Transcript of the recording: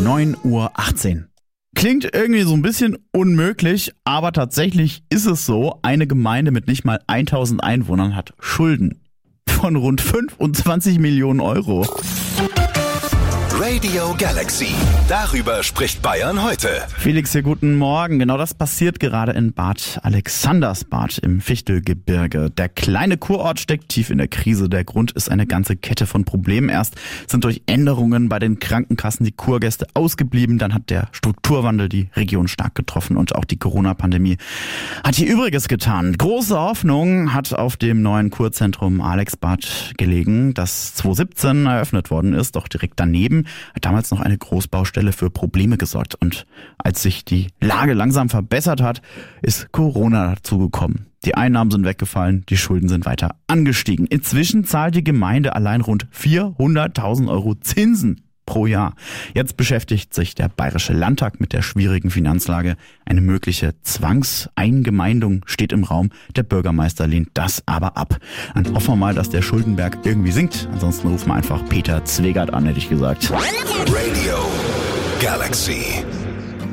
9:18 Uhr. Klingt irgendwie so ein bisschen unmöglich, aber tatsächlich ist es so. Eine Gemeinde mit nicht mal 1000 Einwohnern hat Schulden von rund 25 Millionen Euro. Radio Galaxy. Darüber spricht Bayern heute. Felix, hier guten Morgen. Genau das passiert gerade in Bad Alexandersbad im Fichtelgebirge. Der kleine Kurort steckt tief in der Krise. Der Grund ist eine ganze Kette von Problemen. Erst sind durch Änderungen bei den Krankenkassen die Kurgäste ausgeblieben. Dann hat der Strukturwandel die Region stark getroffen und auch die Corona-Pandemie hat hier Übriges getan. Große Hoffnung hat auf dem neuen Kurzentrum Alexbad gelegen, das 2017 eröffnet worden ist. Doch direkt daneben hat damals noch eine Großbaustelle für Probleme gesorgt. Und als sich die Lage langsam verbessert hat, ist Corona dazugekommen. Die Einnahmen sind weggefallen, die Schulden sind weiter angestiegen. Inzwischen zahlt die Gemeinde allein rund 400.000 Euro Zinsen pro Jahr. Jetzt beschäftigt sich der Bayerische Landtag mit der schwierigen Finanzlage. Eine mögliche Zwangseingemeindung steht im Raum. Der Bürgermeister lehnt das aber ab. Dann hoffen wir mal, dass der Schuldenberg irgendwie sinkt. Ansonsten rufen wir einfach Peter Zwegert an, hätte ich gesagt. Radio Galaxy.